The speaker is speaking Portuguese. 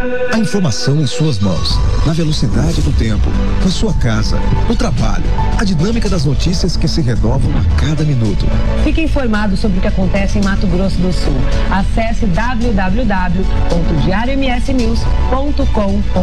A informação em suas mãos, na velocidade do tempo, na sua casa, no trabalho. A dinâmica das notícias que se renovam a cada minuto. Fique informado sobre o que acontece em Mato Grosso do Sul. Acesse www.diariomsnews.com.br.